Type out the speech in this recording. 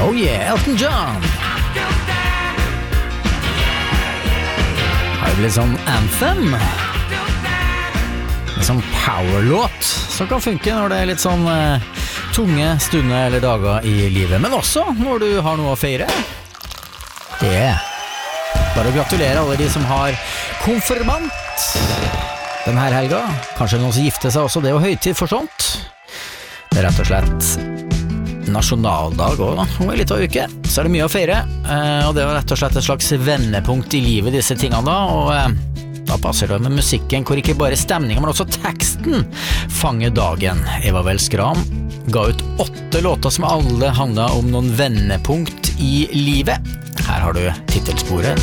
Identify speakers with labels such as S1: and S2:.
S1: Oh yeah, Elton John. Har det blitt sånn anthem? En sånn powerlåt som kan funke når det er litt sånn tunge stunder eller dager i livet, men også når du har noe å feire. Det er bare å gratulere alle de som har konfirmant denne helga. Kanskje noen som gifter seg også, det er jo høytid for sånt. Det er rett og slett nasjonaldag og en liten uke, så er det mye å feire, og det er rett og slett et slags vendepunkt i livet, disse tingene da, og da passer det med musikken, hvor ikke bare stemningen, men også teksten fanger dagen. Eva Vel Skram ga ut 8 låter som alle handlet om noen vendepunkt i livet. Her har du titelsporet.